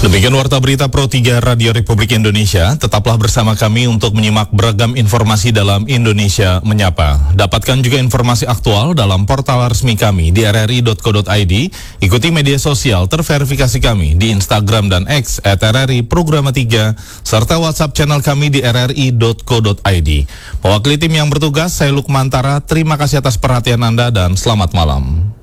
Demikian Warta Berita Pro 3 Radio Republik Indonesia. Tetaplah bersama kami untuk menyimak beragam informasi dalam Indonesia Menyapa. Dapatkan juga informasi aktual dalam portal resmi kami di rri.co.id. Ikuti media sosial terverifikasi kami di Instagram dan X @RRI Programa 3, serta WhatsApp channel kami di rri.co.id. Mewakili tim yang bertugas, saya Lukmantara. Terima kasih atas perhatian Anda dan selamat malam.